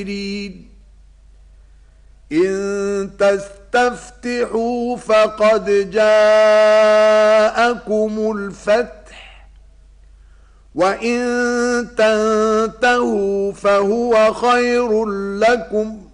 إن تستفتحوا فقد جاءكم الفتح وإن تنتهوا فهو خير لكم